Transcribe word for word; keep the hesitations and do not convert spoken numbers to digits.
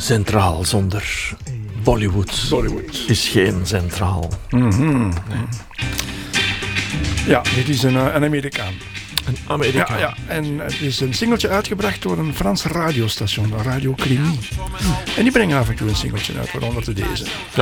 centraal zonder Bollywood. Bollywood. Is geen centraal. Mm-hmm. Nee. Ja, dit is een, een Amerikaan. Een Amerikaan. Ja, ja, en het is een singeltje uitgebracht door een Frans radiostation, Radio Crimi. En die brengen af en toe een singeltje uit, waaronder deze.